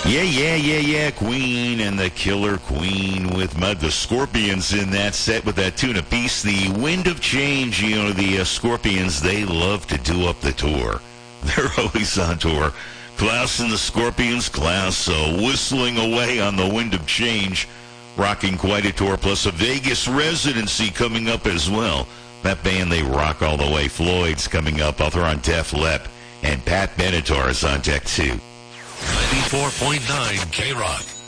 Yeah. Queen and the Killer Queen with Mud. The Scorpions in that set with that tune apiece. The Wind of Change, the Scorpions, they love to do up the tour. They're always on tour. Klaus and the Scorpions, Klaus whistling away on the Wind of Change, rocking quite a tour, plus a Vegas residency coming up as well. That band, they rock all the way. Floyd's coming up. They're on Def Lep, and Pat Benatar is on deck too. 94.9 K-Rock.